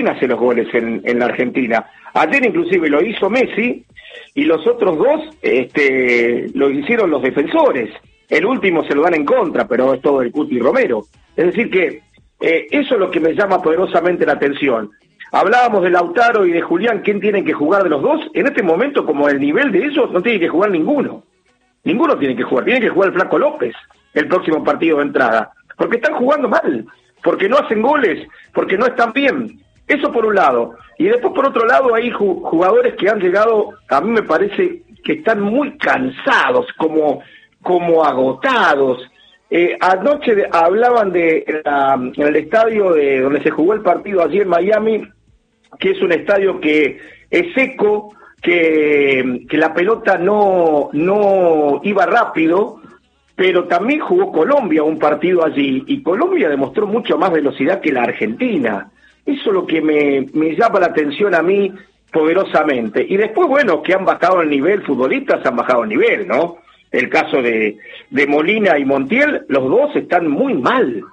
hace los goles en la Argentina. Ayer inclusive lo hizo Messi y los otros dos lo hicieron los defensores. El último se lo dan en contra, pero es todo el Cuti Romero. Es decir que eso es lo que me llama poderosamente la atención. Hablábamos de Lautaro y de Julián, ¿quién tienen que jugar de los dos? En este momento, como el nivel de ellos, no tiene que jugar ninguno. Ninguno tiene que jugar el Flaco López el próximo partido de entrada. Porque están jugando mal, porque no hacen goles, porque no están bien. Eso por un lado. Y después por otro lado hay jugadores que han llegado, a mí me parece que están muy cansados, como agotados. Anoche hablaban en el estadio donde se jugó el partido allí en Miami, que es un estadio que es seco, que la pelota no iba rápido, pero también jugó Colombia un partido allí, y Colombia demostró mucho más velocidad que la Argentina. Eso es lo que me llama la atención a mí poderosamente. Y después, bueno, que han bajado el nivel, futbolistas han bajado el nivel, ¿no? El caso de Molina y Montiel, los dos están muy mal,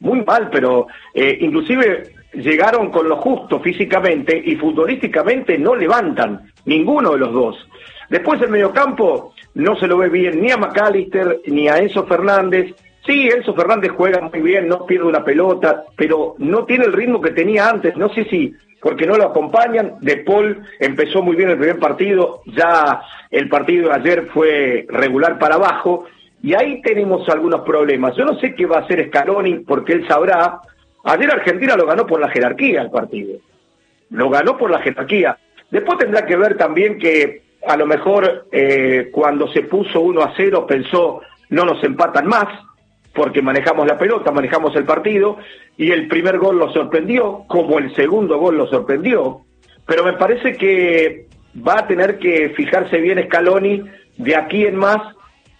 pero inclusive llegaron con lo justo físicamente y futbolísticamente no levantan, ninguno de los dos. Después el mediocampo no se lo ve bien ni a McAllister ni a Enzo Fernández. Sí, Enzo Fernández juega muy bien, no pierde una pelota, pero no tiene el ritmo que tenía antes. No sé si porque no lo acompañan. De Paul empezó muy bien el primer partido, ya el partido de ayer fue regular para abajo, y ahí tenemos algunos problemas. Yo no sé qué va a hacer Scaloni, porque él sabrá. Ayer Argentina lo ganó por la jerarquía el partido, lo ganó por la jerarquía. Después tendrá que ver también que a lo mejor cuando se puso 1-0 pensó no nos empatan más, porque manejamos la pelota, manejamos el partido, y el primer gol lo sorprendió, como el segundo gol lo sorprendió, pero me parece que va a tener que fijarse bien Scaloni de aquí en más,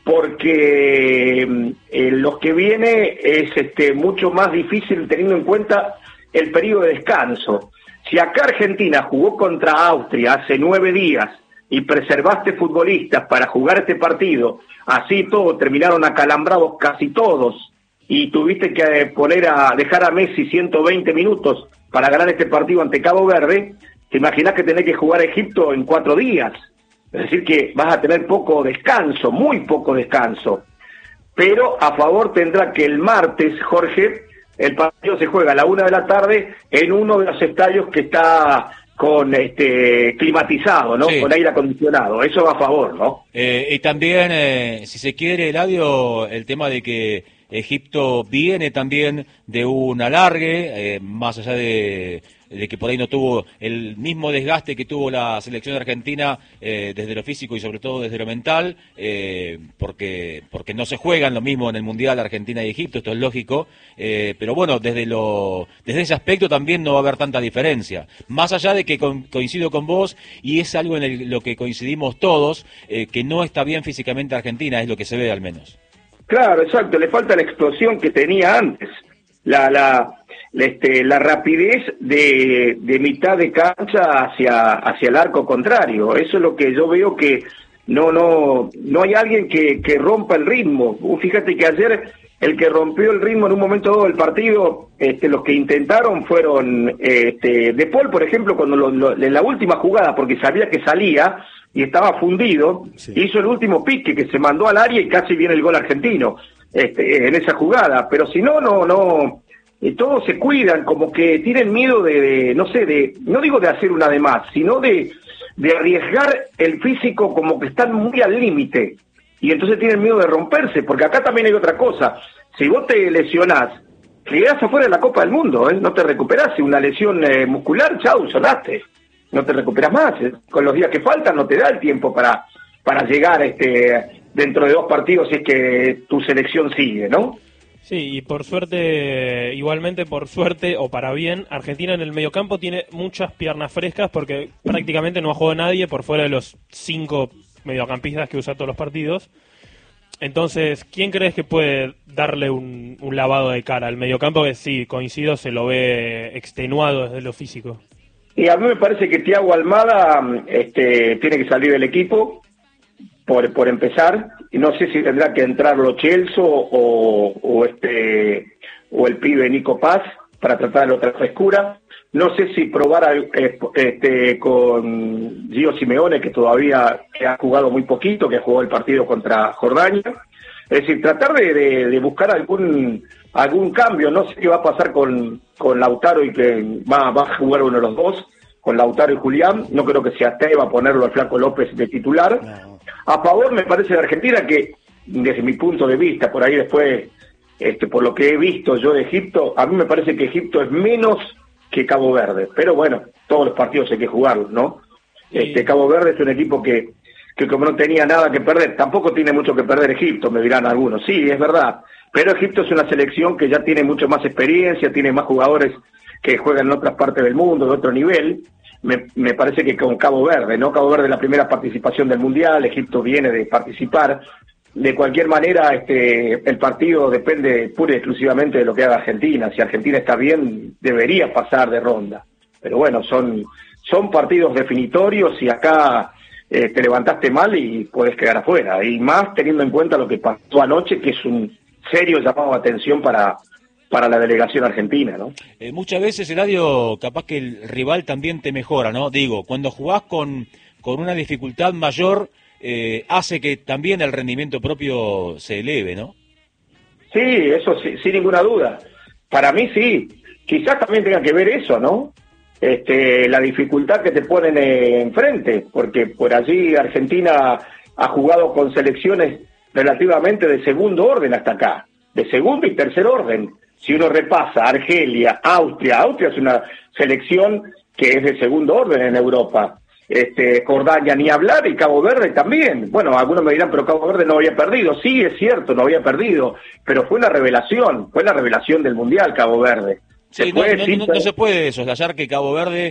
porque los que viene es mucho más difícil teniendo en cuenta el periodo de descanso. Si acá Argentina jugó contra Austria hace 9 días y preservaste futbolistas para jugar este partido, así todo, terminaron acalambrados casi todos, y tuviste que dejar a Messi 120 minutos para ganar este partido ante Cabo Verde, te imaginás que tenés que jugar a Egipto en 4 días. Es decir que vas a tener poco descanso, muy poco descanso. Pero a favor tendrá que el martes, Jorge, el partido se juega a la 1 de la tarde en uno de los estadios que está con climatizado, ¿no? Sí. Con aire acondicionado. Eso va a favor, ¿no? Y también, si se quiere, Eladio, el tema de que Egipto viene también de un alargue, más allá de que por ahí no tuvo el mismo desgaste que tuvo la selección argentina desde lo físico y sobre todo desde lo mental, porque no se juegan lo mismo en el Mundial Argentina y Egipto, esto es lógico, pero bueno, desde ese aspecto también no va a haber tanta diferencia, más allá de que coincido con vos, y es algo en lo que coincidimos todos, que no está bien físicamente Argentina, es lo que se ve al menos. Claro, exacto, le falta la explosión que tenía antes, la rapidez de mitad de cancha hacia el arco contrario. Eso es lo que yo veo, que no hay alguien que rompa el ritmo. Fíjate que ayer el que rompió el ritmo en un momento dado del partido, los que intentaron fueron De Paul, por ejemplo, cuando en la última jugada, porque sabía que salía y estaba fundido, sí, hizo el último pique que se mandó al área y casi viene el gol argentino en esa jugada. Pero si no todos se cuidan, como que tienen miedo no digo de hacer una de más, sino de arriesgar el físico, como que están muy al límite, y entonces tienen miedo de romperse, porque acá también hay otra cosa. Si vos te lesionás, quedás afuera de la Copa del Mundo, no te recuperás. Si una lesión muscular, chau, sonaste, no te recuperas más. Con los días que faltan no te da el tiempo para llegar dentro de 2 partidos, si es que tu selección sigue, ¿no? Sí, y por suerte, igualmente por suerte o para bien, Argentina en el mediocampo tiene muchas piernas frescas, porque prácticamente no ha jugado nadie por fuera de los 5 mediocampistas que usa todos los partidos. Entonces, ¿quién crees que puede darle un lavado de cara al mediocampo, que sí, coincido, se lo ve extenuado desde lo físico? Y a mí me parece que Thiago Almada tiene que salir del equipo, por empezar. Y no sé si tendrá que entrar Lo Celso o el pibe Nico Paz, para tratar de otra frescura. No sé si probar con Gio Simeone, que todavía ha jugado muy poquito, que jugó el partido contra Jordania. Es decir, tratar de buscar algún cambio. No sé qué va a pasar con Lautaro y que va a jugar uno de los dos, con Lautaro y Julián. No creo que se atreva a ponerlo al Flaco López de titular. No. A favor, me parece, de Argentina, que desde mi punto de vista, por ahí después, por lo que he visto yo de Egipto, a mí me parece que Egipto es menos que Cabo Verde. Pero bueno, todos los partidos hay que jugarlos, ¿no? Sí. Cabo Verde es un equipo que como no tenía nada que perder, tampoco tiene mucho que perder Egipto, me dirán algunos. Sí, es verdad, pero Egipto es una selección que ya tiene mucho más experiencia, tiene más jugadores que juegan en otras partes del mundo, de otro nivel. Me parece que con Cabo Verde, ¿no? Cabo Verde es la primera participación del Mundial, Egipto viene de participar. De cualquier manera, el partido depende pura y exclusivamente de lo que haga Argentina. Si Argentina está bien, debería pasar de ronda. Pero bueno, son partidos definitorios y acá te levantaste mal y puedes quedar afuera. Y más teniendo en cuenta lo que pasó anoche, que es un serio llamado de atención para la delegación argentina, ¿no? Muchas veces, Eladio, capaz que el rival también te mejora, ¿no? Digo, cuando jugás con una dificultad mayor, hace que también el rendimiento propio se eleve, ¿no? Sí, eso sí, sin ninguna duda. Para mí sí. Quizás también tenga que ver eso, ¿no? La dificultad que te ponen enfrente, porque por allí Argentina ha jugado con selecciones relativamente de segundo orden hasta acá, de segundo y tercer orden. Si uno repasa Argelia, Austria es una selección que es de segundo orden en Europa. Jordania ni hablar, y Cabo Verde también. Bueno, algunos me dirán, pero Cabo Verde no había perdido. Sí, es cierto, no había perdido, pero fue la revelación del Mundial Cabo Verde. Sí, no se puede soslayar que Cabo Verde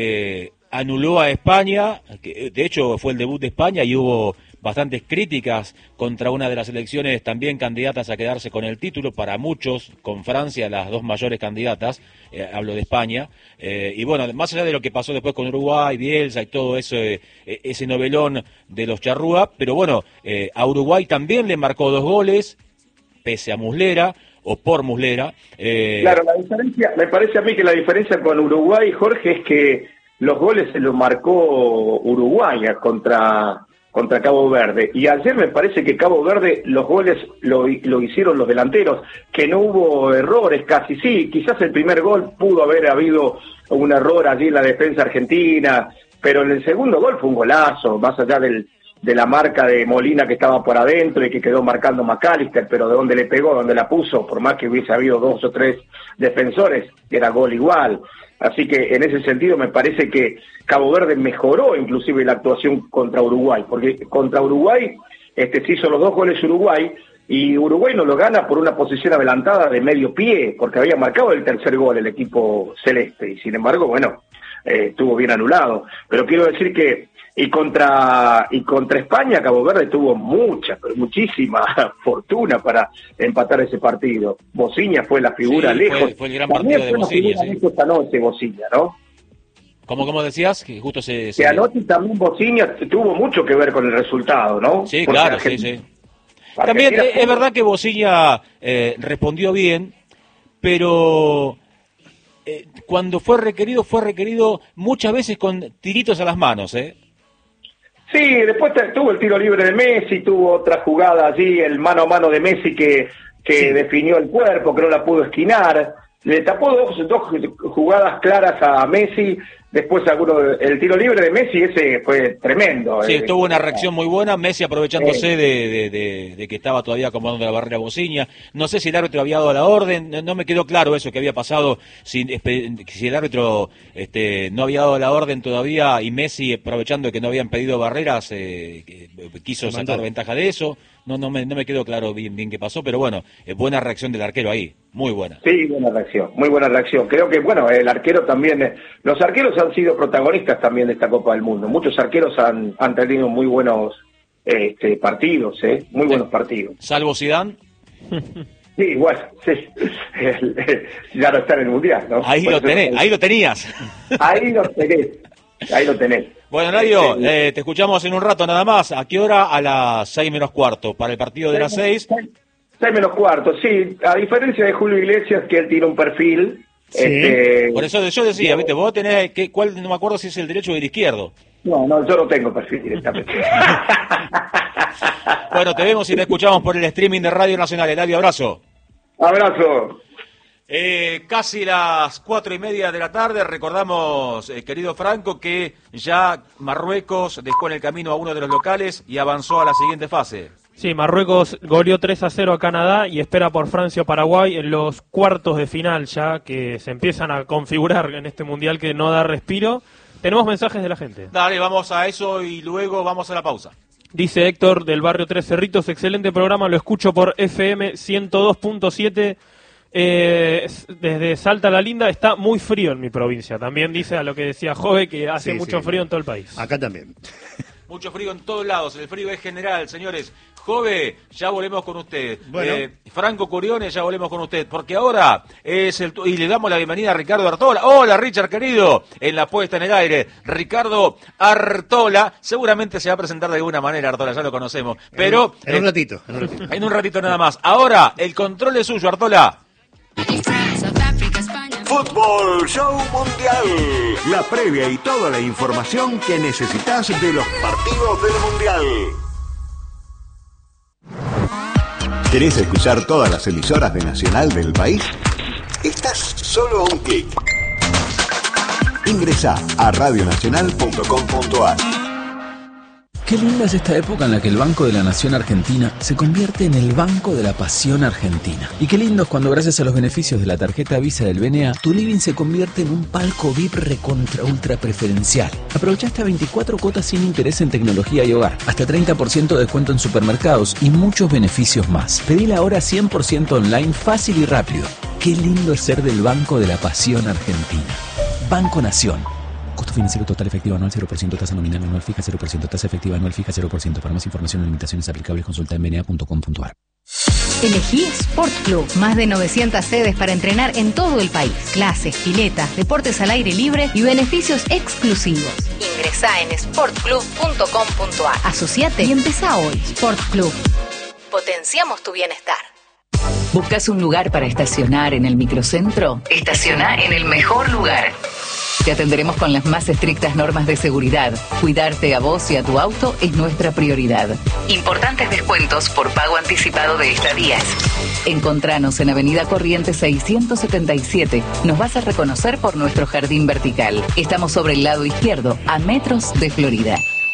anuló a España, que de hecho fue el debut de España y hubo bastantes críticas contra una de las selecciones también candidatas a quedarse con el título, para muchos, con Francia, las dos mayores candidatas, hablo de España, y bueno, más allá de lo que pasó después con Uruguay, Bielsa y todo eso, ese novelón de los charrúa, pero bueno, a Uruguay también le marcó 2 goles, pese a Muslera, o por Muslera. Claro, la diferencia, me parece a mí que la diferencia con Uruguay, Jorge, es que los goles se los marcó Uruguay contra Cabo Verde, y ayer me parece que Cabo Verde los goles lo hicieron los delanteros, que no hubo errores casi. Sí, quizás el primer gol pudo haber habido un error allí en la defensa argentina, pero en el segundo gol fue un golazo, más allá de la marca de Molina que estaba por adentro y que quedó marcando McAllister, pero de donde le pegó, donde la puso, por más que hubiese habido 2 o 3 defensores, era gol igual. Así que en ese sentido me parece que Cabo Verde mejoró inclusive la actuación contra Uruguay, porque contra Uruguay se hizo los 2 goles Uruguay, y Uruguay no lo gana por una posición adelantada de medio pie, porque había marcado el tercer gol el equipo celeste, y sin embargo, bueno, estuvo bien anulado. Pero quiero decir que y contra España, Cabo Verde tuvo muchísima fortuna para empatar ese partido. Bociña fue la figura, sí, lejos. Fue el gran partido de Bociña, sí. Esta noche Bociña, ¿no? ¿Cómo decías? Que justo que anoche también Bociña tuvo mucho que ver con el resultado, ¿no? Sí, porque claro, sí. También es verdad que Bociña respondió bien, pero cuando fue requerido muchas veces con tiritos a las manos, ¿eh? Sí, después tuvo el tiro libre de Messi, tuvo otra jugada allí, el mano a mano de Messi que sí, definió el cuerpo, que no la pudo esquinar. Le tapó dos jugadas claras a Messi. Después el tiro libre de Messi, ese fue tremendo. Sí, tuvo una reacción muy buena, Messi aprovechándose de que estaba todavía acomodando la barrera Bociña. No sé si el árbitro había dado la orden, no me quedó claro eso que había pasado, si el árbitro no había dado la orden todavía y Messi, aprovechando que no habían pedido barreras, quiso sacar ventaja de eso. No me quedó claro bien qué pasó, pero bueno, buena reacción del arquero ahí, muy buena. Sí, muy buena reacción. Creo que, bueno, el arquero también, los arqueros han sido protagonistas también de esta Copa del Mundo. Muchos arqueros han tenido muy buenos partidos, muy buenos partidos. ¿Salvo Zidane? Sí, bueno, sí. Ya no está en el Mundial, ¿no? Ahí lo tenías. Ahí lo tenés. Bueno, Eladio, te escuchamos en un rato nada más. ¿A qué hora? A las 6 menos cuarto, para el partido de las 6. 6 menos cuarto, sí. A diferencia de Julio Iglesias, que él tiene un perfil Sí. Por eso yo decía, ¿viste? Vos tenés, ¿cuál? No me acuerdo si es el derecho o el izquierdo. No, yo no tengo perfil directamente. Bueno, te vemos y te escuchamos por el streaming de Radio Nacional. Eladio, abrazo. Abrazo. Casi las 4:30 de la tarde, recordamos, querido Franco, que ya Marruecos dejó en el camino a uno de los locales y avanzó a la siguiente fase. Sí, Marruecos goleó 3-0 a Canadá y espera por Francia o Paraguay en los cuartos de final ya, que se empiezan a configurar en este mundial que no da respiro. Tenemos mensajes de la gente. Dale, vamos a eso y luego vamos a la pausa. Dice Héctor del barrio Tres Cerritos, excelente programa, lo escucho por FM 102.7. Desde Salta la Linda, está muy frío en mi provincia. También dice a lo que decía Jove que hace mucho frío en todo el país. Acá también. Mucho frío en todos lados, el frío es general, señores. Jove, ya volvemos con usted. Bueno. Franco Curione, ya volvemos con usted. Porque ahora es y le damos la bienvenida a Ricardo Artola. Hola, Richard, querido. En la puesta en el aire, Ricardo Artola. Seguramente se va a presentar de alguna manera, Artola, ya lo conocemos. Pero En un ratito. En un ratito nada más. Ahora, el control es suyo, Artola. Fútbol Show Mundial. La previa y toda la información que necesitas de los partidos del Mundial. ¿Querés escuchar todas las emisoras de Nacional del país? Estás solo a un clic. Ingresá a radionacional.com.ar. Qué linda es esta época en la que el Banco de la Nación Argentina se convierte en el Banco de la Pasión Argentina. Y qué lindo es cuando, gracias a los beneficios de la tarjeta Visa del BNA, tu living se convierte en un palco VIP recontra ultra preferencial. Aprovecha hasta 24 cuotas sin interés en tecnología y hogar, hasta 30% de descuento en supermercados y muchos beneficios más. Pedila ahora 100% online, fácil y rápido. Qué lindo es ser del Banco de la Pasión Argentina. Banco Nación. Costo financiero total efectivo anual 0%, tasa nominal anual fija 0%, tasa efectiva anual fija 0%. Para más información y limitaciones aplicables, consulta en bna.com.ar. Elegí Sport Club. Más de 900 sedes para entrenar en todo el país. Clases, piletas, deportes al aire libre y beneficios exclusivos. Ingresá en sportclub.com.ar. Asociate y empezá hoy. Sport Club. Potenciamos tu bienestar. ¿Buscas un lugar para estacionar en el microcentro? Estaciona en el mejor lugar. Te atenderemos con las más estrictas normas de seguridad. Cuidarte a vos y a tu auto es nuestra prioridad. Importantes descuentos por pago anticipado de estadías. Encontranos en Avenida Corrientes 677. Nos vas a reconocer por nuestro jardín vertical. Estamos sobre el lado izquierdo, a metros de Florida.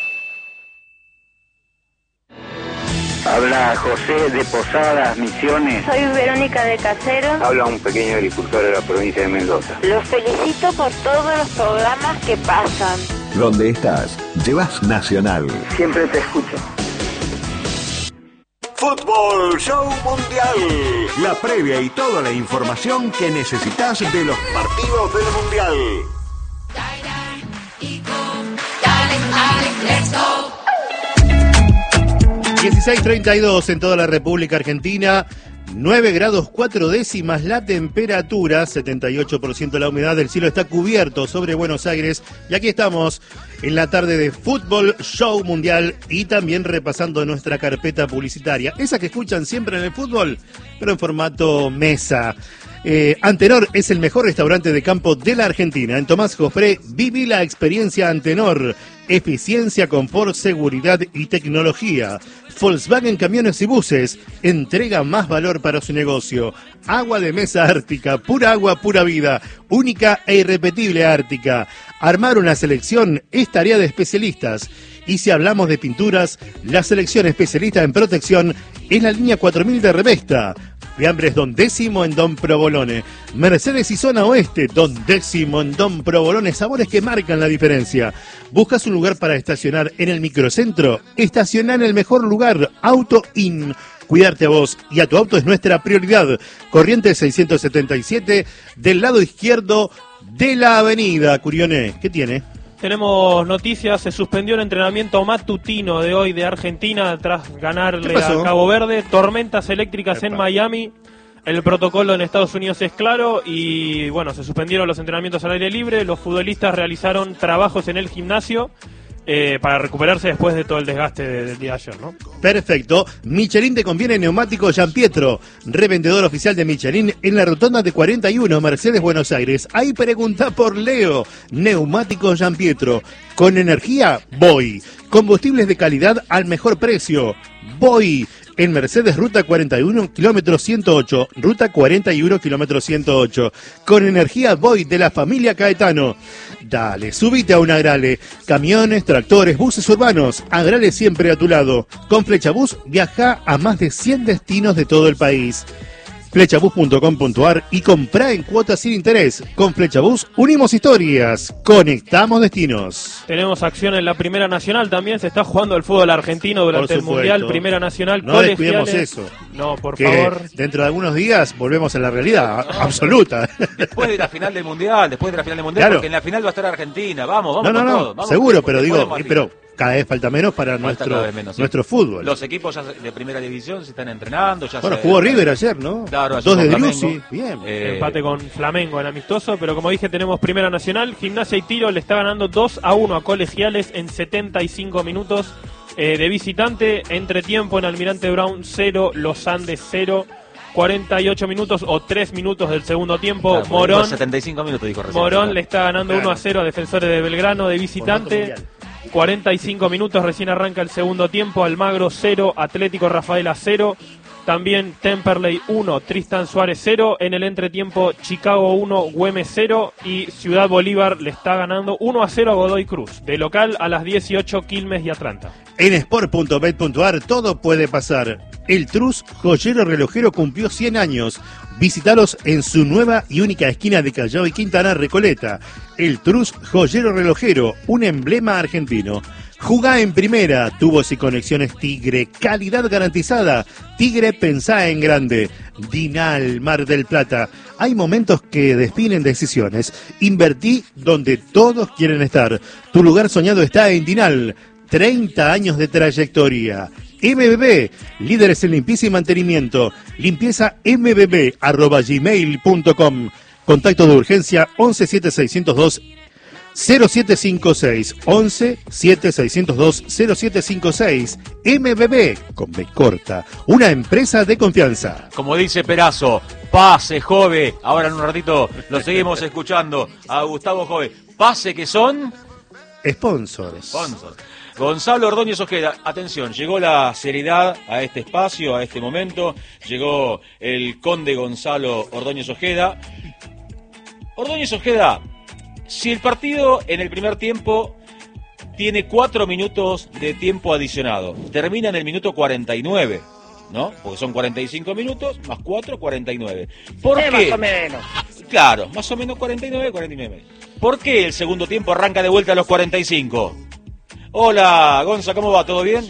Habla José de Posadas, Misiones. Soy Verónica de Casero. Habla un pequeño agricultor de la provincia de Mendoza. Los felicito por todos los programas que pasan. Donde estás, llevas Nacional. Siempre te escucho. Fútbol Show Mundial. La previa y toda la información que necesitas de los partidos del Mundial. 16:32 en toda la República Argentina, 9 grados 4 décimas la temperatura, 78% la humedad, el cielo está cubierto sobre Buenos Aires y aquí estamos en la tarde de Fútbol Show Mundial y también repasando nuestra carpeta publicitaria, esa que escuchan siempre en el fútbol, pero en formato mesa. Antenor es el mejor restaurante de campo de la Argentina. En Tomás Jofré, viví la experiencia Antenor. Eficiencia, confort, seguridad y tecnología. Volkswagen Camiones y Buses. Entrega más valor para su negocio. Agua de mesa Ártica. Pura agua, pura vida. Única e irrepetible Ártica. Armar una selección es tarea de especialistas. Y si hablamos de pinturas, la selección especialista en protección es la línea 4000 de Revesta. Fiambres Don Décimo en Don Provolone. Mercedes y Zona Oeste, Don Décimo en Don Provolone. Sabores que marcan la diferencia. ¿Buscas un lugar para estacionar en el microcentro? Estaciona en el mejor lugar, Auto In. Cuidarte a vos y a tu auto es nuestra prioridad. Corrientes 677, del lado izquierdo de la avenida. Curione, ¿qué tiene? Tenemos noticias, se suspendió el entrenamiento matutino de hoy de Argentina tras ganarle a Cabo Verde, tormentas eléctricas en Miami, el protocolo en Estados Unidos es claro y bueno, se suspendieron los entrenamientos al aire libre, los futbolistas realizaron trabajos en el gimnasio para recuperarse después de todo el desgaste del día de ayer, ¿no? Perfecto. Michelin te conviene neumático Gianpietro, revendedor oficial de Michelin en la rotonda de 41, Mercedes, Buenos Aires. Ahí pregunta por Leo. Neumático Gianpietro. Con energía, voy. Combustibles de calidad al mejor precio, voy. En Mercedes, ruta 41, kilómetro 108. Ruta 41, kilómetro 108. Con energía voy de la familia Caetano. Dale, subite a un Agrale. Camiones, tractores, buses urbanos. Agrale siempre a tu lado. Con Flechabús viaja a más de 100 destinos de todo el país. Flechabús.com.ar y comprá en cuotas sin interés. Con Flechabús unimos historias, conectamos destinos. Tenemos acción en la Primera Nacional también, se está jugando el fútbol argentino durante el Mundial. Primera Nacional, no descuidemos eso. No, por favor. Dentro de algunos días volvemos a la realidad absoluta. Después de la final del Mundial, Claro. Porque en la final va a estar Argentina. Vamos No, con todo. Vamos seguro, con pero todo. digo, cada vez falta menos para nuestro fútbol. Los equipos ya de primera división se están entrenando. Jugó River ayer, ¿no? Claro, 2 de Flamengo. Driussi, bien. Empate con Flamengo en amistoso, pero como dije, tenemos Primera Nacional. Gimnasia y Tiro le está ganando 2-1 a Colegiales en 75 minutos de visitante. Entretiempo en Almirante Brown 0, Los Andes 0. 48 minutos o 3 minutos del segundo tiempo. Claro, Morón, 75 minutos, dijo recién. Morón le está ganando 1-0 a Defensores de Belgrano de visitante. 45 minutos, recién arranca el segundo tiempo. Almagro 0, Atlético Rafaela 0. También Temperley 1, Tristan Suárez 0. En el entretiempo, Chicago 1, Güemes 0. Y Ciudad Bolívar le está ganando 1-0 a Godoy Cruz. De local a las 18, Quilmes y Atlanta. En sport.bet.ar todo puede pasar. El Trus Joyero Relojero cumplió 100 años. Visítalos en su nueva y única esquina de Callao y Quintana, Recoleta. El Trus Joyero Relojero, un emblema argentino. Jugá en primera, tubos y conexiones Tigre, calidad garantizada. Tigre, pensá en grande. Dinal, Mar del Plata. Hay momentos que definen decisiones. Invertí donde todos quieren estar. Tu lugar soñado está en Dinal. 30 años de trayectoria. MBB, líderes en limpieza y mantenimiento. Limpieza mbb@gmail.com. Contacto de urgencia 117602 0756 117602 0756. MBB con B corta, una empresa de confianza. Como dice Perazo, pase Jove. Ahora en un ratito lo seguimos escuchando a Gustavo Jove. Pase que son Sponsors. Gonzalo Ordóñez Ojeda, atención, llegó la seriedad a este espacio, a este momento, llegó el conde Gonzalo Ordóñez Ojeda. Ordóñez Ojeda, si el partido en el primer tiempo tiene 4 minutos de tiempo adicionado, termina en el minuto 49, ¿no? Porque son 45 minutos, más 4, 49. ¿Por qué? Más o menos. Claro, más o menos 49, 49. ¿Por qué el segundo tiempo arranca de vuelta a los 45? Hola, Gonza, ¿cómo va? ¿Todo bien?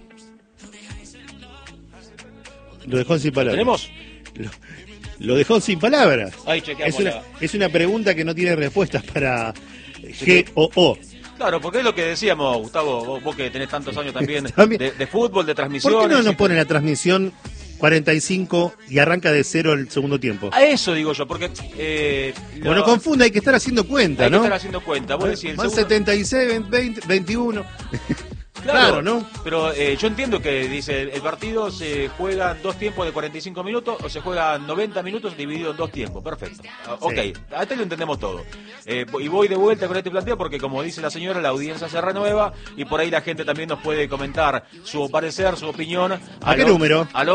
Lo dejó sin palabras. ¿Tenemos? Lo dejó sin palabras. Ahí chequeamos. Es una pregunta que no tiene respuestas para G o O. Claro, porque es lo que decíamos, Gustavo, vos que tenés tantos años también de fútbol, de transmisiones. ¿Por qué no nos pone la transmisión 45 y arranca de 0 el segundo tiempo? A eso digo yo, porque... Bueno, confunda, hay que estar haciendo cuenta, hay ¿no? Hay que estar haciendo cuenta. Vos decís, más 76, 20, 21... Claro, ¿no? Pero yo entiendo que dice el partido se juega en 2 tiempos de 45 minutos o se juega 90 minutos dividido en 2 tiempos. Perfecto. Ok, hasta lo entendemos todo. Y voy de vuelta con este planteo porque, como dice la señora, la audiencia se renueva y por ahí la gente también nos puede comentar su parecer, su opinión. ¿A qué número? Al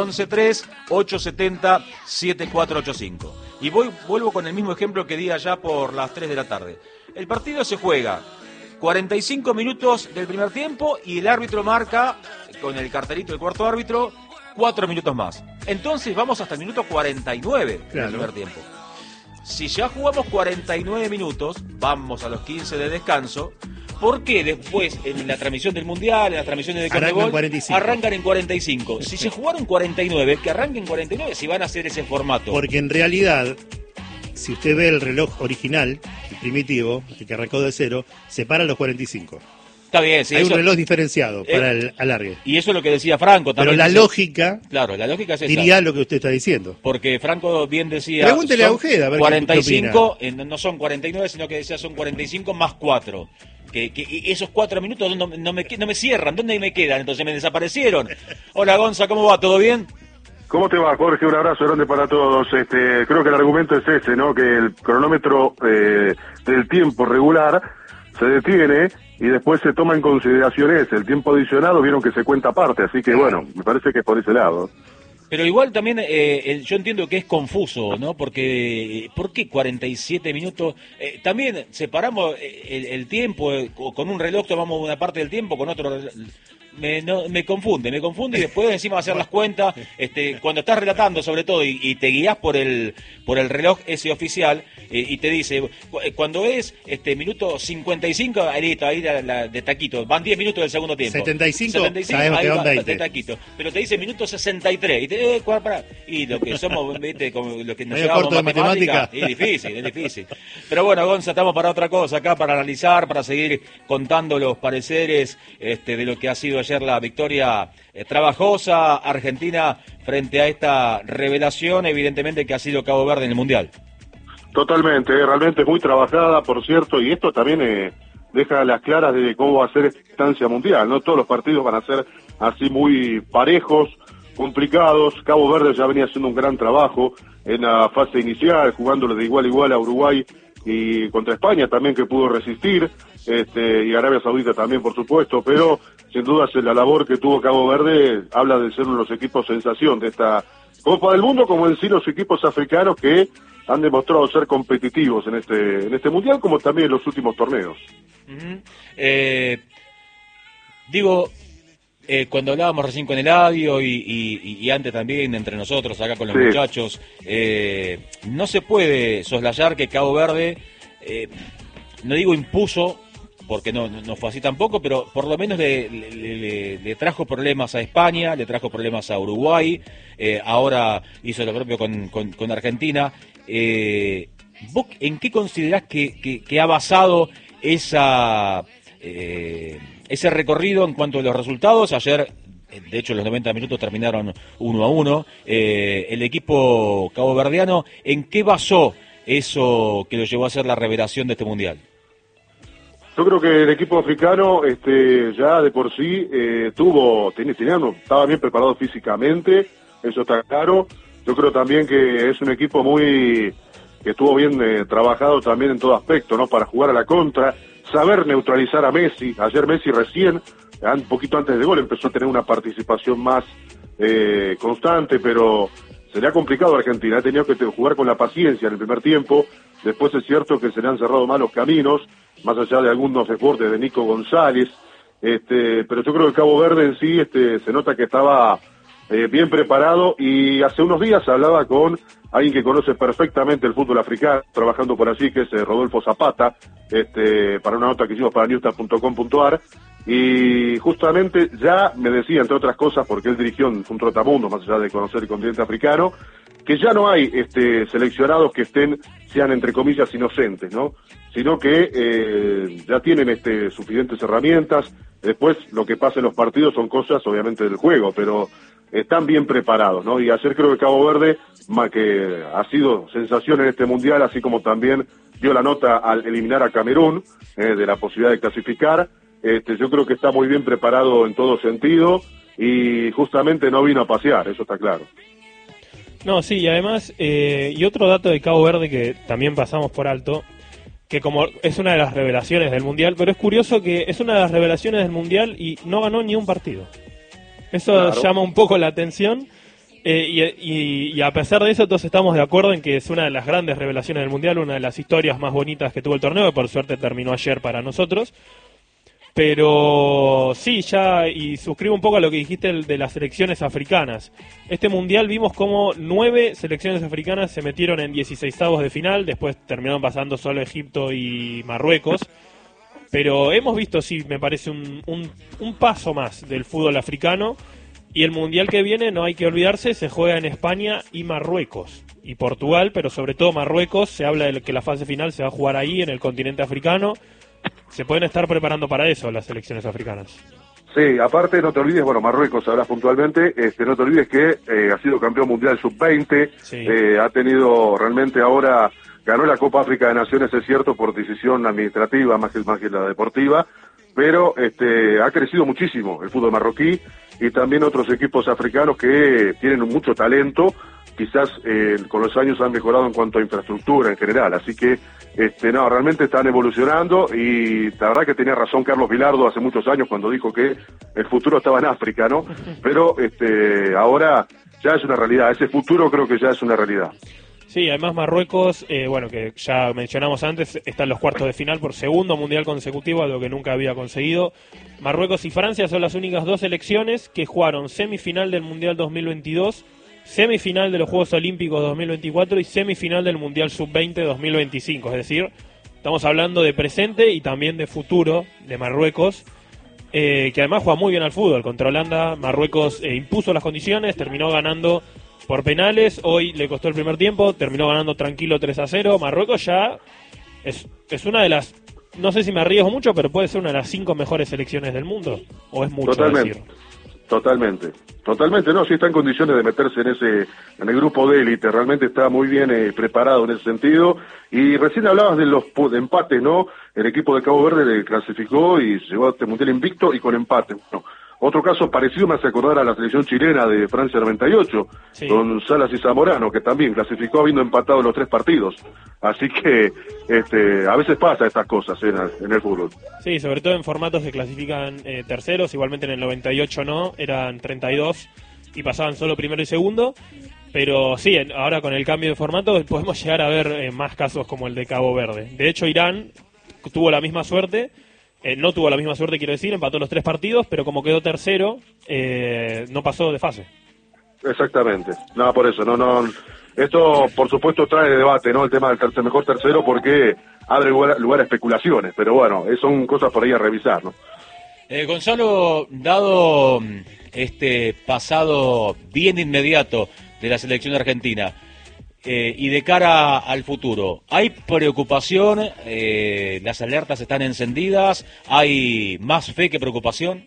11-3-870-7485. Y vuelvo con el mismo ejemplo que di allá por las 3 de la tarde. El partido se juega 45 minutos del primer tiempo y el árbitro marca, con el cartelito del cuarto árbitro, 4 minutos más. Entonces vamos hasta el minuto 49 del primer tiempo. Si ya jugamos 49 minutos, vamos a los 15 de descanso. ¿Por qué después en la transmisión del Mundial, en las transmisiones de Conmebol, arrancan en 45? Si se jugaron 49, que arranquen 49 si van a hacer ese formato. Porque en realidad, si usted ve el reloj original, el primitivo, el que arrancó de 0, se para a los 45. Está bien, sí. Hay eso, un reloj diferenciado para el alargue. Y eso es lo que decía Franco también. Pero la lógica... Claro, la lógica es esa. Diría lo que usted está diciendo. Porque Franco bien decía... Pregúntele a Ojeda, a ver 45, no son 49, sino que decía son 45 más 4. que esos 4 minutos no me cierran, ¿dónde me quedan? Entonces me desaparecieron. Hola Gonza, ¿cómo va? ¿Todo bien? ¿Cómo te va, Jorge? Un abrazo grande para todos. Creo que el argumento es ese, ¿no? Que el cronómetro del tiempo regular se detiene y después se toma en consideración el tiempo adicionado, vieron que se cuenta aparte, así que bueno, me parece que es por ese lado. Pero igual también yo entiendo que es confuso, ¿no? Porque ¿por qué 47 minutos? También separamos el tiempo, con un reloj tomamos una parte del tiempo, con otro me confunde y después encima hacer las cuentas, cuando estás relatando sobre todo y te guías por el reloj ese oficial y te dice, cuando es minuto 55, ahí de taquito, van 10 minutos del segundo tiempo. 75 sabemos que van 20. De taquito, pero te dice minuto 63 y te y lo que somos, ¿viste? Como lo que nos llevamos de matemática. Es difícil. Pero bueno, Gonza, estamos para otra cosa acá, para analizar, para seguir contando los pareceres de lo que ha sido ayer la victoria trabajosa argentina frente a esta revelación, evidentemente, que ha sido Cabo Verde en el Mundial. Totalmente, realmente muy trabajada, por cierto, y esto también deja las claras de cómo va a ser esta instancia mundial, ¿no? Todos los partidos van a ser así muy parejos, complicados. Cabo Verde ya venía haciendo un gran trabajo en la fase inicial, jugándole de igual a igual a Uruguay y contra España también, que pudo resistir, y Arabia Saudita también, por supuesto, pero sin duda la labor que tuvo Cabo Verde habla de ser uno de los equipos sensación de esta Copa del Mundo, como en sí los equipos africanos que han demostrado ser competitivos en este Mundial, como también en los últimos torneos. Cuando hablábamos recién con Eladio y antes también entre nosotros acá con los muchachos, no se puede soslayar que Cabo Verde, no digo impuso, porque no fue así tampoco, pero por lo menos le trajo problemas a España, le trajo problemas a Uruguay, ahora hizo lo propio con Argentina. ¿Vos en qué considerás que ha basado ese recorrido en cuanto a los resultados? Ayer, de hecho, los 90 minutos terminaron 1-1. El equipo caboverdiano, ¿en qué basó eso que lo llevó a ser la revelación de este Mundial? Yo creo que el equipo africano ya de por sí estaba bien preparado físicamente, eso está claro. Yo creo también que es un equipo que estuvo bien trabajado también en todo aspecto, ¿no? Para jugar a la contra, saber neutralizar a Messi. Ayer Messi recién, un poquito antes del gol, empezó a tener una participación más constante, pero sería complicado Argentina. Ha tenido que jugar con la paciencia en el primer tiempo. Después es cierto que se le han cerrado mal los caminos, más allá de algunos desbordes de Nico González. Pero yo creo que Cabo Verde en sí se nota que estaba bien preparado, y hace unos días hablaba con alguien que conoce perfectamente el fútbol africano, trabajando por allí, que es Rodolfo Zapata, para una nota que hicimos para newstar.com.ar, y justamente ya me decía, entre otras cosas, porque él dirigió un trotamundo, más allá de conocer el continente africano, que ya no hay seleccionados que sean entre comillas inocentes, ¿no? Sino que ya tienen suficientes herramientas. Después lo que pasa en los partidos son cosas obviamente del juego, pero están bien preparados, ¿no? Y ayer creo que Cabo Verde, que ha sido sensación en este Mundial, así como también dio la nota al eliminar a Camerún de la posibilidad de clasificar, yo creo que está muy bien preparado en todo sentido, y justamente no vino a pasear, eso está claro. No, sí, y además, y otro dato de Cabo Verde que también pasamos por alto, que como es una de las revelaciones del Mundial, pero es curioso que es una de las revelaciones del Mundial y no ganó ni un partido. Eso llama un poco la atención, y a pesar de eso todos estamos de acuerdo en que es una de las grandes revelaciones del Mundial, una de las historias más bonitas que tuvo el torneo, que por suerte terminó ayer para nosotros. Pero sí, y suscribo un poco a lo que dijiste de las selecciones africanas. Este Mundial vimos como 9 selecciones africanas se metieron en 16avos de final, después terminaron pasando solo Egipto y Marruecos. Pero hemos visto, sí, me parece un paso más del fútbol africano, y el Mundial que viene, no hay que olvidarse, se juega en España y Marruecos y Portugal, pero sobre todo Marruecos. Se habla de que la fase final se va a jugar ahí, en el continente africano. Se pueden estar preparando para eso las selecciones africanas. Sí, aparte no te olvides, Marruecos hablas puntualmente, no te olvides que ha sido campeón mundial sub-20, sí. Ha tenido realmente ahora ganó la Copa África de Naciones, es cierto, por decisión administrativa más que la deportiva, pero ha crecido muchísimo el fútbol marroquí y también otros equipos africanos que tienen mucho talento, quizás con los años han mejorado en cuanto a infraestructura en general, así que no, realmente están evolucionando y la verdad que tenía razón Carlos Bilardo hace muchos años cuando dijo que el futuro estaba en África, ¿no? Pero ahora ya es una realidad, ese futuro creo que ya es una realidad. Sí, además Marruecos, que ya mencionamos antes, está en los cuartos de final por segundo mundial consecutivo, algo que nunca había conseguido. Marruecos y Francia son las únicas dos selecciones que jugaron semifinal del Mundial 2022, semifinal de los Juegos Olímpicos 2024 y semifinal del Mundial Sub-20 2025. Es decir, estamos hablando de presente y también de futuro de Marruecos, que además juega muy bien al fútbol. Contra Holanda, Marruecos impuso las condiciones, terminó ganando por penales, hoy le costó el primer tiempo, terminó ganando tranquilo 3-0. Marruecos ya es una de las, no sé si me arriesgo mucho, pero puede ser una de las 5 mejores selecciones del mundo, o es mucho decir. Totalmente, no, sí está en condiciones de meterse en el grupo de élite, realmente está muy bien preparado en ese sentido, y recién hablabas de los empates, ¿no? El equipo de Cabo Verde le clasificó y llegó a este mundial invicto y con empate. Bueno, otro caso parecido me hace acordar a la selección chilena de Francia 98, sí, con Salas y Zamorano, que también clasificó habiendo empatado los 3 partidos. Así que a veces pasa estas cosas en el fútbol. Sí, sobre todo en formatos que clasifican terceros, igualmente en el 98 no, eran 32 y pasaban solo primero y segundo. Pero sí, ahora con el cambio de formato podemos llegar a ver más casos como el de Cabo Verde. De hecho, Irán tuvo la misma suerte. No tuvo la misma suerte, quiero decir, empató los 3 partidos, pero como quedó tercero, no pasó de fase. Exactamente. No, por eso, no. Esto, por supuesto, trae debate, ¿no? El tema del mejor tercero, porque abre lugar a especulaciones, pero bueno, son cosas por ahí a revisar, ¿no? Gonzalo, dado este pasado bien inmediato de la selección argentina, y de cara al futuro, ¿hay preocupación? ¿Las alertas están encendidas? ¿Hay más fe que preocupación?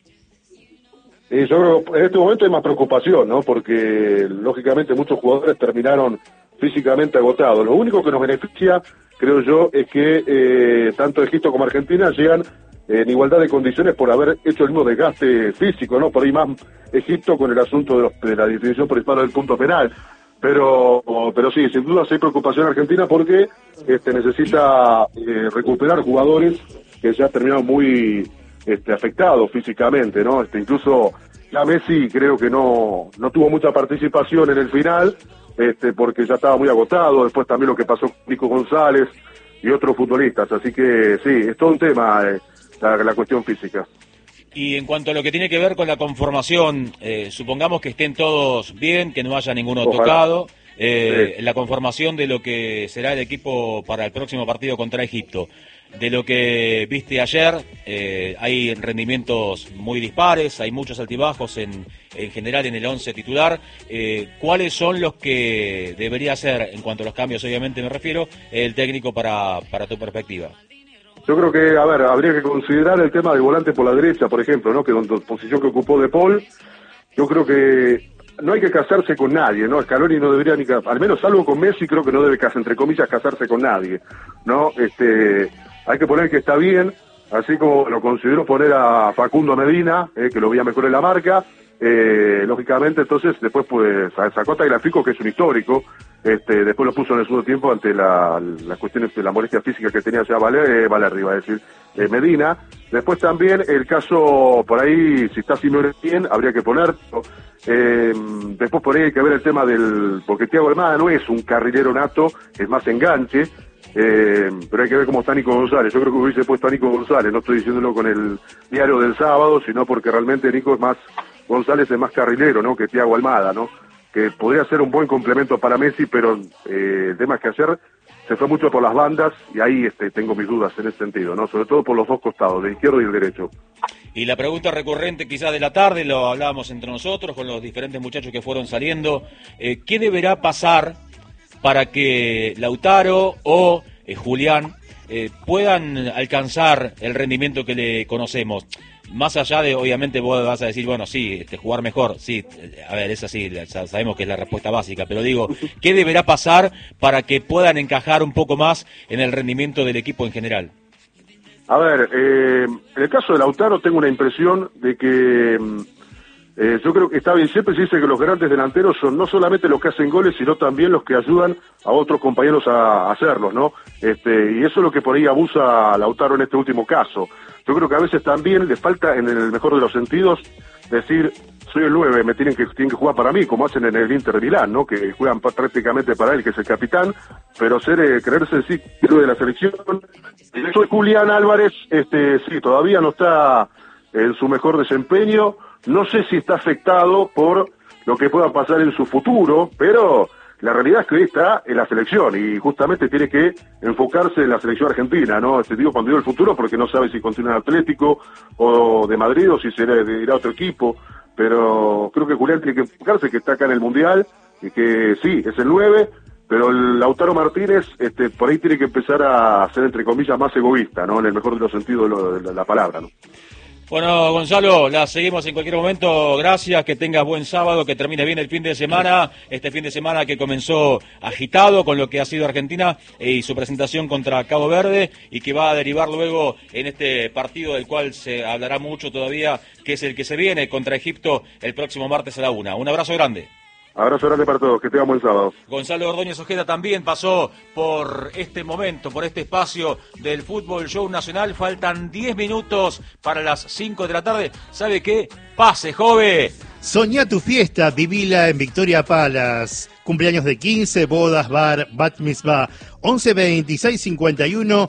Yo creo que en este momento hay más preocupación, ¿no? Porque lógicamente muchos jugadores terminaron físicamente agotados. Lo único que nos beneficia, creo yo, es que tanto Egipto como Argentina llegan en igualdad de condiciones por haber hecho el mismo desgaste físico, ¿no? Por ahí más Egipto con el asunto de la definición por disparo del punto penal. Pero sí, sin duda hay preocupación argentina porque necesita recuperar jugadores que ya terminaron muy afectados físicamente, ¿no? Incluso ya Messi creo que no tuvo mucha participación en el final, porque ya estaba muy agotado. Después también lo que pasó con Nico González y otros futbolistas, así que sí, es todo un tema la cuestión física. Y en cuanto a lo que tiene que ver con la conformación, supongamos que estén todos bien, que no haya ninguno tocado, la conformación de lo que será el equipo para el próximo partido contra Egipto. De lo que viste ayer, hay rendimientos muy dispares, hay muchos altibajos en general en el 11 titular. ¿Cuáles son los que debería hacer, en cuanto a los cambios obviamente me refiero, el técnico para tu perspectiva? Yo creo que, habría que considerar el tema del volante por la derecha, por ejemplo, ¿no? Que es la posición que ocupó De Paul. Yo creo que no hay que casarse con nadie, ¿no? Scaloni no debería ni, al menos salvo con Messi, creo que no debe, entre comillas, casarse con nadie, ¿no? Hay que poner que está bien, así como lo considero poner a Facundo Medina, que lo veía mejor en la marca. Lógicamente, entonces, después pues sacó a Tagliafico, que es un histórico, después lo puso en el segundo tiempo ante las cuestiones de la molestia física que tenía ya Valerdi, iba a decir, Medina. Después también el caso, por ahí, si está Simeone bien, habría que ponerlo. Después por ahí hay que ver el tema porque Thiago Almada no es un carrilero nato, es más enganche, pero hay que ver cómo está Nico González. Yo creo que hubiese puesto a Nico González, no estoy diciéndolo con el diario del sábado, sino porque realmente González es más carrilero, ¿no? Que Thiago Almada, ¿no? Que podría ser un buen complemento para Messi, pero el tema es que ayer se fue mucho por las bandas y ahí tengo mis dudas en ese sentido, ¿no? Sobre todo por los dos costados, del izquierdo y el derecho. Y la pregunta recurrente quizás de la tarde, lo hablábamos entre nosotros con los diferentes muchachos que fueron saliendo, ¿qué deberá pasar para que Lautaro o Julián puedan alcanzar el rendimiento que le conocemos? más allá de, obviamente vos vas a decir, bueno, sí, jugar mejor, sí, a ver, es así, sabemos que es la respuesta básica, pero digo, ¿qué deberá pasar para que puedan encajar un poco más en el rendimiento del equipo en general? A ver, en el caso de Lautaro tengo una impresión de que yo creo que está bien, siempre se dice que los grandes delanteros son no solamente los que hacen goles, sino también los que ayudan a otros compañeros a hacerlos, ¿no? Y eso es lo que por ahí abusa a Lautaro en este último caso. Yo creo que a veces también le falta, en el mejor de los sentidos, decir, soy el 9, tienen que jugar para mí, como hacen en el Inter de Milán, ¿no? Que juegan prácticamente para él, que es el capitán, pero creerse sí héroe de la selección. El hecho de Julián Álvarez, sí, todavía no está en su mejor desempeño. No sé si está afectado por lo que pueda pasar en su futuro, pero la realidad es que hoy está en la selección y justamente tiene que enfocarse en la selección argentina, ¿no? Digo cuando digo el futuro porque no sabe si continúa en Atlético o de Madrid o si irá a otro equipo, pero creo que Julián tiene que enfocarse que está acá en el Mundial y que sí, es el 9, pero el Lautaro Martínez por ahí tiene que empezar a ser, entre comillas, más egoísta, ¿no? En el mejor de los sentidos de la palabra, ¿no? Bueno, Gonzalo, la seguimos en cualquier momento. Gracias, que tengas buen sábado, que termine bien el fin de semana. Este fin de semana que comenzó agitado con lo que ha sido Argentina y su presentación contra Cabo Verde y que va a derivar luego en este partido del cual se hablará mucho todavía, que es el que se viene contra Egipto el próximo martes a la 1. Un abrazo grande. Abrazo grande para todos, que tengan buen sábado. Gonzalo Ordóñez Ojeda también pasó por este momento, por este espacio del Fútbol Show Nacional. Faltan 10 minutos para las 5 de la tarde. ¿Sabe qué? ¡Pase, joven! Soñá tu fiesta, vivila en Victoria Palace. Cumpleaños de 15, bodas, bar, bat mitzvah. 11 26 51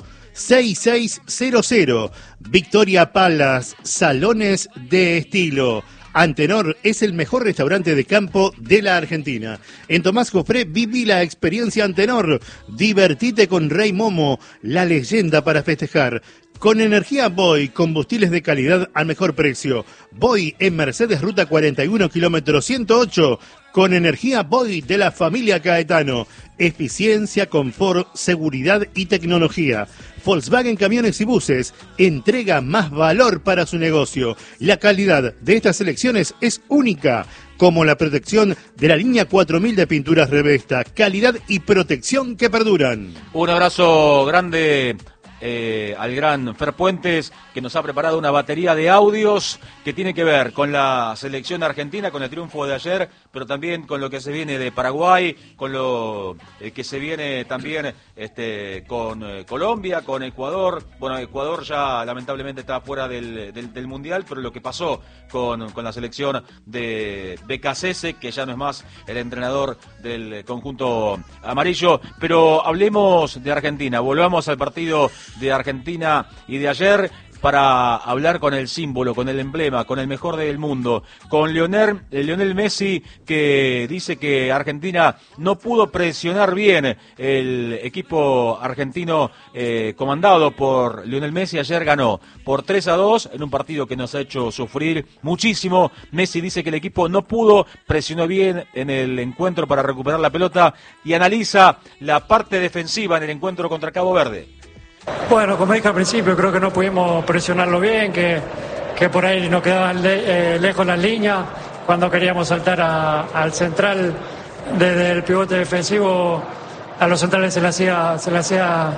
6600. Victoria Palace, salones de estilo. Antenor es el mejor restaurante de campo de la Argentina. En Tomás Jofré viví la experiencia Antenor. Divertite con Rey Momo, la leyenda para festejar. Con energía Boy, combustibles de calidad al mejor precio. Boy en Mercedes Ruta 41, kilómetro 108. Con energía Boy de la familia Caetano. Eficiencia, confort, seguridad y tecnología. Volkswagen Camiones y Buses entrega más valor para su negocio. La calidad de estas selecciones es única, como la protección de la línea 4000 de pinturas Revesta. Calidad y protección que perduran. Un abrazo grande al gran Fer Puentes, que nos ha preparado una batería de audios que tiene que ver con la selección argentina, con el triunfo de ayer, pero también con lo que se viene de Paraguay, con lo que se viene también con Colombia, con Ecuador. Bueno, Ecuador ya lamentablemente está fuera del Mundial, pero lo que pasó con la selección de Becasese, que ya no es más el entrenador del conjunto amarillo. Pero hablemos de Argentina, volvamos al partido de Argentina y de ayer para hablar con el símbolo, con el emblema, con el mejor del mundo, con Lionel Messi, que dice que Argentina no pudo presionar bien. El equipo argentino comandado por Lionel Messi ayer ganó por 3-2 en un partido que nos ha hecho sufrir muchísimo. Messi dice que el equipo no pudo, presionó bien en el encuentro para recuperar la pelota y analiza la parte defensiva en el encuentro contra Cabo Verde. Bueno, como dije al principio, creo que no pudimos presionarlo bien, que por ahí nos quedaban lejos las líneas. Cuando queríamos saltar al central, desde el pivote defensivo, a los centrales se le hacía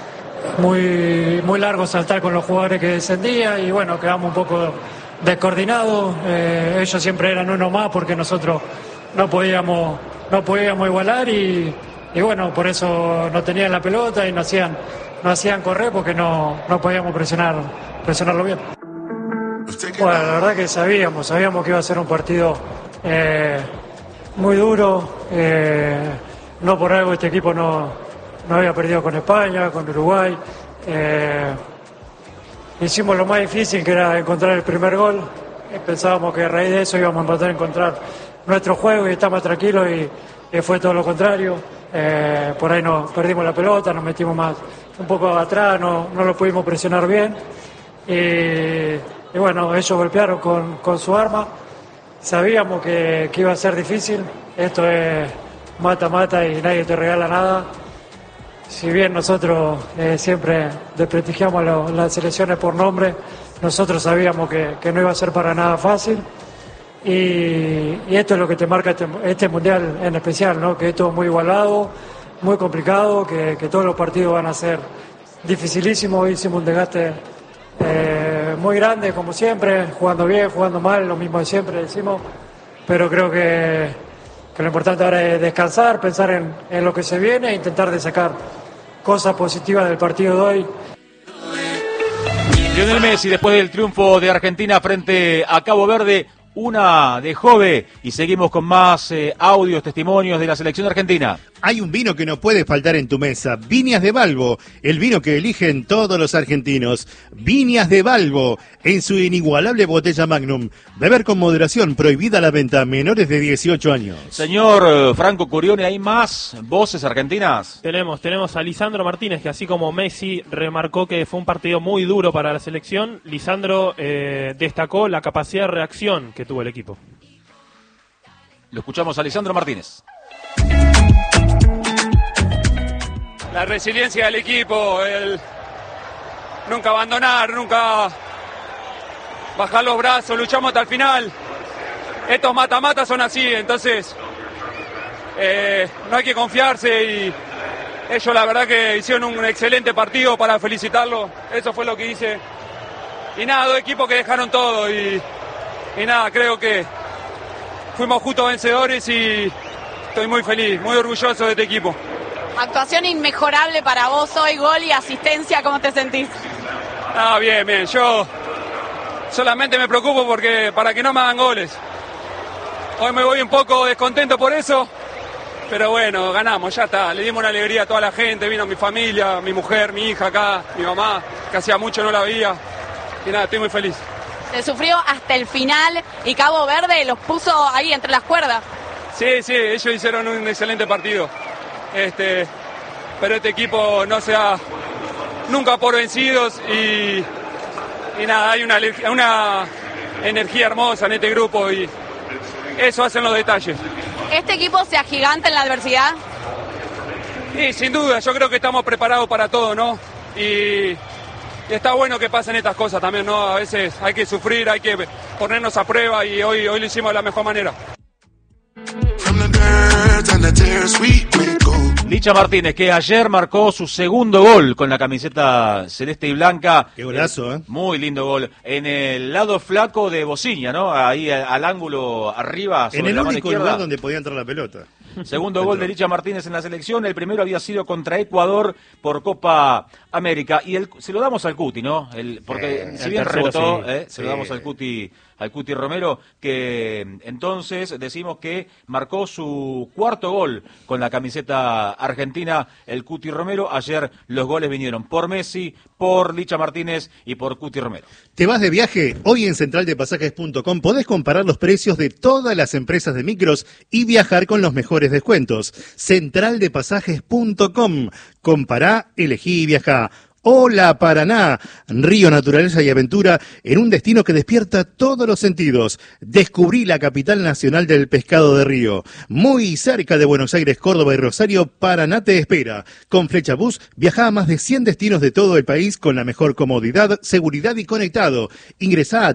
muy, muy largo saltar con los jugadores que descendían y bueno, quedamos un poco descoordinados. Ellos siempre eran uno más porque nosotros no podíamos igualar y bueno, por eso no tenían la pelota y no hacían correr porque no podíamos presionarlo bien. Bueno, la verdad que sabíamos que iba a ser un partido muy duro. No por algo este equipo no había perdido con España, con Uruguay. Hicimos lo más difícil, que era encontrar el primer gol. Pensábamos que a raíz de eso íbamos a poder encontrar nuestro juego y estar más tranquilos y fue todo lo contrario. Por ahí nos perdimos la pelota, nos metimos más un poco atrás, no lo pudimos presionar bien y bueno, ellos golpearon con su arma. Sabíamos que iba a ser difícil, esto es mata-mata y nadie te regala nada, si bien nosotros siempre desprestigiamos las selecciones por nombre, nosotros sabíamos que no iba a ser para nada fácil. Y esto es lo que te marca este mundial en especial, ¿no? Que esto es muy igualado, muy complicado, que todos los partidos van a ser dificilísimos. Hicimos un desgaste muy grande, como siempre, jugando bien, jugando mal, lo mismo de siempre decimos, pero creo que lo importante ahora es descansar, pensar en lo que se viene e intentar de sacar cosas positivas del partido de hoy. Lionel Messi, después del triunfo de Argentina frente a Cabo Verde, una de Jove, y seguimos con más audios, testimonios de la selección argentina. Hay un vino que no puede faltar en tu mesa, Viñas de Balbo, el vino que eligen todos los argentinos. Viñas de Balbo, en su inigualable botella Magnum. Beber con moderación, prohibida la venta a menores de 18 años. Señor Franco Curione, ¿hay más voces argentinas? Tenemos a Lisandro Martínez, que así como Messi remarcó que fue un partido muy duro para la selección, Lisandro destacó la capacidad de reacción que tuvo el equipo. Lo escuchamos a Lisandro Martínez. La resiliencia del equipo, el nunca abandonar, nunca bajar los brazos, luchamos hasta el final. Estos mata-mata son así, entonces no hay que confiarse y ellos la verdad que hicieron un excelente partido para felicitarlo, eso fue lo que hice. Y nada, dos equipos que dejaron todo y nada, creo que fuimos justos vencedores y estoy muy feliz, muy orgulloso de este equipo. Actuación inmejorable para vos hoy, gol y asistencia, ¿cómo te sentís? Ah, bien, yo solamente me preocupo para que no me hagan goles. Hoy me voy un poco descontento por eso, pero bueno, ganamos, ya está, le dimos una alegría a toda la gente, vino mi familia, mi mujer, mi hija acá, mi mamá, que hacía mucho no la veía, y nada, estoy muy feliz. Se sufrió hasta el final y Cabo Verde los puso ahí entre las cuerdas. Sí, ellos hicieron un excelente partido. Pero este equipo no se da nunca por vencidos y nada, hay una energía hermosa en este grupo y eso hacen los detalles. ¿Este equipo se agiganta en la adversidad? Sí, sin duda, yo creo que estamos preparados para todo, ¿no? Y está bueno que pasen estas cosas también, ¿no? A veces hay que sufrir, hay que ponernos a prueba y hoy lo hicimos de la mejor manera. Licha Martínez, que ayer marcó su segundo gol con la camiseta celeste y blanca. Qué golazo, Muy lindo gol. En el lado flaco de Bociña, ¿no? Ahí al ángulo arriba. En el único lugar donde podía entrar la pelota. Segundo gol de Licha Martínez en la selección. El primero había sido contra Ecuador por Copa América. Y se lo damos al Cuti, ¿no? Porque si bien rebotó, se lo damos al Cuti Romero, que entonces decimos que marcó su cuarto gol con la camiseta argentina, el Cuti Romero. Ayer los goles vinieron por Messi, por Licha Martínez y por Cuti Romero. ¿Te vas de viaje? Hoy en centraldepasajes.com podés comparar los precios de todas las empresas de micros y viajar con los mejores descuentos. Centraldepasajes.com. Compará, elegí y viajá. Hola Paraná, río, naturaleza y aventura en un destino que despierta todos los sentidos. Descubrí la capital nacional del pescado de río. Muy cerca de Buenos Aires, Córdoba y Rosario, Paraná te espera. Con Flecha Bus viaja a más de 100 destinos de todo el país con la mejor comodidad, seguridad y conectado. Ingresá a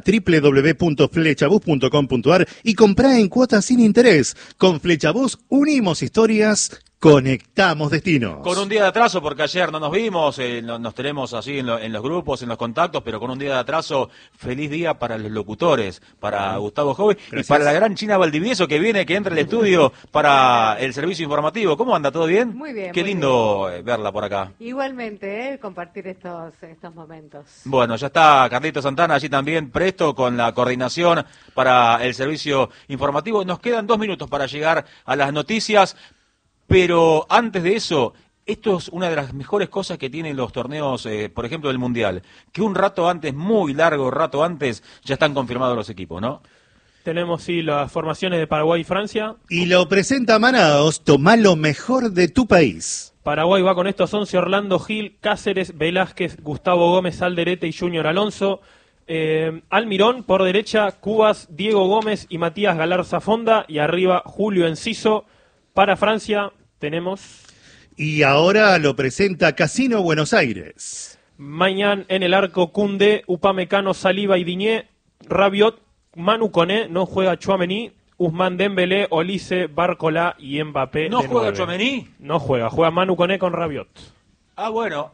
www.flechabus.com.ar y comprá en cuotas sin interés. Con Flecha Bus unimos historias, conectamos destinos. Con un día de atraso, porque ayer no nos vimos, nos tenemos así en los grupos, en los contactos, pero con un día de atraso, feliz día para los locutores, para Gustavo Jove y para la gran China Valdivieso que entra al estudio para el servicio informativo. ¿Cómo anda? ¿Todo bien? Muy bien. Qué muy lindo bien. Verla por acá. Igualmente, compartir estos momentos. Bueno, ya está Carlito Santana allí también presto con la coordinación para el servicio informativo. Nos quedan 2 minutos para llegar a las noticias. Pero antes de eso, esto es una de las mejores cosas que tienen los torneos, por ejemplo, del Mundial, que un rato antes, muy largo rato antes, ya están confirmados los equipos, ¿no? Tenemos, sí, las formaciones de Paraguay y Francia. Y lo presenta Manaos, tomá lo mejor de tu país. Paraguay va con estos 11, Orlando Gil, Cáceres, Velázquez, Gustavo Gómez, Alderete y Junior Alonso. Almirón por derecha, Cubas, Diego Gómez y Matías Galarza Fonda. Y arriba, Julio Enciso. Para Francia tenemos... Y ahora lo presenta Casino Buenos Aires. Mañana en el arco Koundé, Upamecano, Saliba y Diñé, Rabiot, Manu Koné, no juega Tchouaméni, Ousmane Dembélé, Olise, Barcola y Mbappé. ¿No juega Tchouaméni? No juega Manu Koné con Rabiot. Ah, bueno,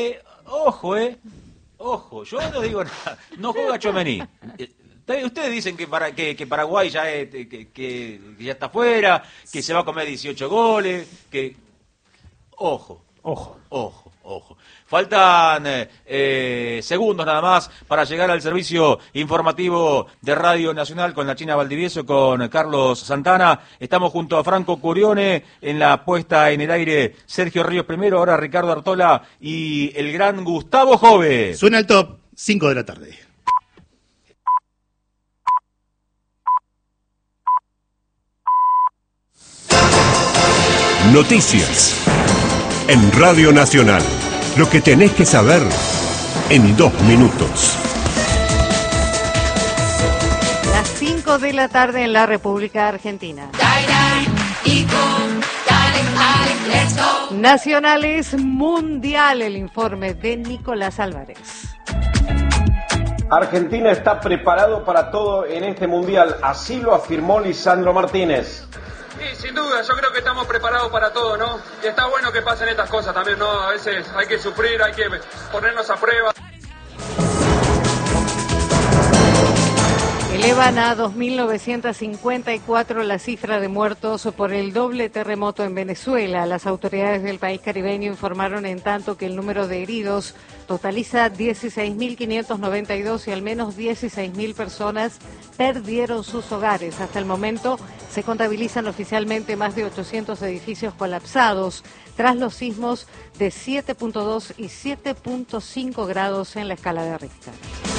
ojo, yo no digo nada, no juega Tchouaméni. Ustedes dicen que Paraguay ya ya está fuera, que se va a comer 18 goles, que... Ojo. Faltan segundos nada más para llegar al servicio informativo de Radio Nacional con la China Valdivieso, con Carlos Santana. Estamos junto a Franco Curione en la puesta en el aire, Sergio Ríos primero, ahora Ricardo Artola y el gran Gustavo Jove. Suena el top, 5 de la tarde. Noticias en Radio Nacional. Lo que tenés que saber en 2 minutos. Las 5 de la tarde en la República Argentina. Nacionales Mundial, el informe de Nicolás Álvarez. Argentina está preparado para todo en este mundial, así lo afirmó Lisandro Martínez. Sí, sin duda, yo creo que estamos preparados para todo, ¿no? Y está bueno que pasen estas cosas también, ¿no? A veces hay que sufrir, hay que ponernos a prueba. Elevan a 2.954 la cifra de muertos por el doble terremoto en Venezuela. Las autoridades del país caribeño informaron en tanto que el número de heridos totaliza 16.592 y al menos 16.000 personas perdieron sus hogares. Hasta el momento se contabilizan oficialmente más de 800 edificios colapsados tras los sismos de 7.2 y 7.5 grados en la escala de Richter.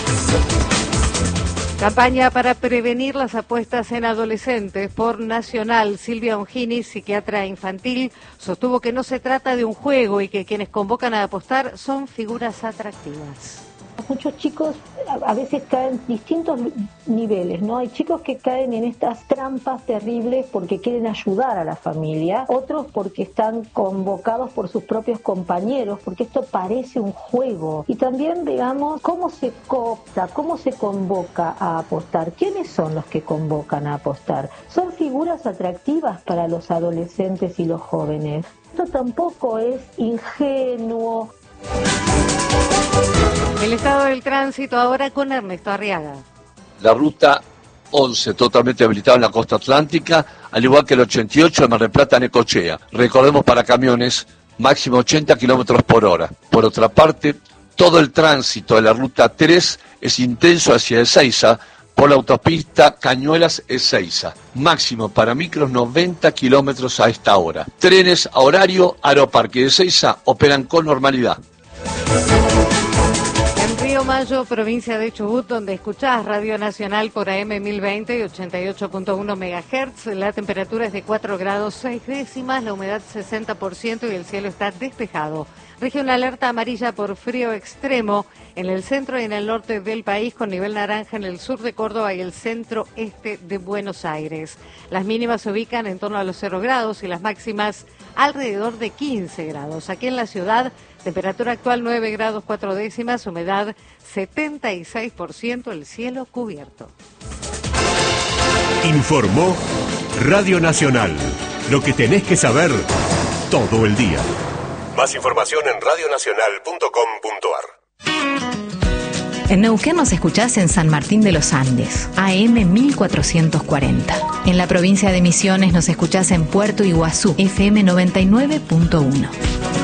Campaña para prevenir las apuestas en adolescentes por Nacional. Silvia Ongini, psiquiatra infantil, sostuvo que no se trata de un juego y que quienes convocan a apostar son figuras atractivas. Muchos chicos a veces caen en distintos niveles, ¿no? Hay chicos que caen en estas trampas terribles porque quieren ayudar a la familia, otros porque están convocados por sus propios compañeros, porque esto parece un juego. Y también, digamos, cómo se coopta, cómo se convoca a apostar. ¿Quiénes son los que convocan a apostar? Son figuras atractivas para los adolescentes y los jóvenes. Esto tampoco es ingenuo. El estado del tránsito ahora con Ernesto Arriaga. La ruta 11 totalmente habilitada en la costa atlántica, al igual que el 88 de Mar del Plata en Necochea. Recordemos, para camiones, máximo 80 kilómetros por hora. Por otra parte, todo el tránsito de la ruta 3 es intenso hacia Ezeiza por la autopista Cañuelas-Ezeiza. Máximo para micros 90 kilómetros a esta hora. Trenes a horario Aeroparque de Ezeiza operan con normalidad. Río Mayo, provincia de Chubut, donde escuchás Radio Nacional por AM 1020 y 88.1 MHz. La temperatura es de 4 grados 6 décimas, la humedad 60% y el cielo está despejado. Rige una alerta amarilla por frío extremo en el centro y en el norte del país, con nivel naranja en el sur de Córdoba y el centro-este de Buenos Aires. Las mínimas se ubican en torno a los 0 grados y las máximas alrededor de 15 grados. Aquí en la ciudad, temperatura actual 9 grados 4 décimas, humedad 76%, el cielo cubierto. Informó Radio Nacional. Lo que tenés que saber todo el día. Más información en radionacional.com.ar. En Neuquén nos escuchás en San Martín de los Andes, AM 1440. En la provincia de Misiones nos escuchás en Puerto Iguazú, FM 99.1.